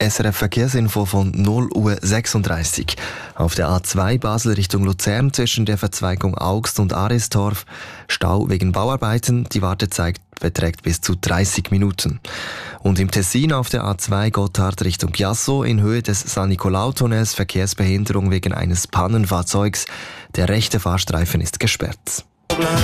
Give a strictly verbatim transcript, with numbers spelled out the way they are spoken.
S R F Verkehrsinfo von null Uhr sechsunddreißig. Auf der A zwei Basel Richtung Luzern zwischen der Verzweigung Augst und Aristorf Stau wegen Bauarbeiten. Die Wartezeit beträgt bis zu dreißig Minuten. Und im Tessin auf der A zwei Gotthard Richtung Chiasso in Höhe des San Nicolau-Tunnels Verkehrsbehinderung wegen eines Pannenfahrzeugs. Der rechte Fahrstreifen ist gesperrt.